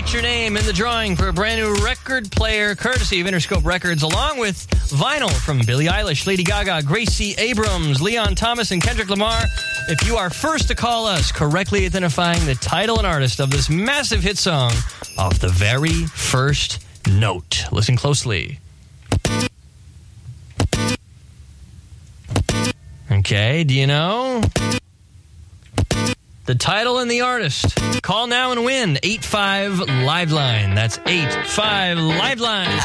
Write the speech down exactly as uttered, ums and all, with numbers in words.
State your name in the drawing for a brand new record player courtesy of Interscope Records, along with vinyl from Billie Eilish, Lady Gaga, Gracie Abrams, Leon Thomas, and Kendrick Lamar. If you are first to call us, correctly identifying the title and artist of this massive hit song off the very first note. Listen closely. Okay, do you know the title and the artist? Call now and win. eight five Liveline. That's eight five Liveline.